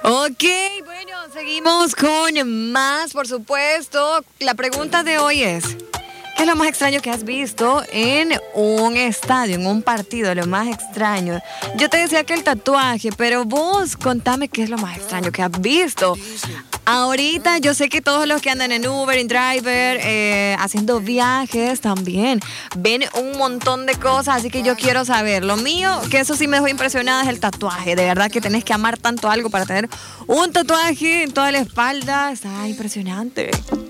Ok, bueno, seguimos con más, por supuesto. La pregunta de hoy es, ¿qué es lo más extraño que has visto en un estadio, en un partido? Lo más extraño. Yo te decía que el tatuaje, pero vos contame qué es lo más extraño que has visto. Ahorita yo sé que todos los que andan en Uber, en Driver, haciendo viajes también, ven un montón de cosas, así que yo quiero saber. Lo mío, que eso sí me dejó impresionada, es el tatuaje. De verdad que tenés que amar tanto algo para tener un tatuaje en toda la espalda. Está impresionante.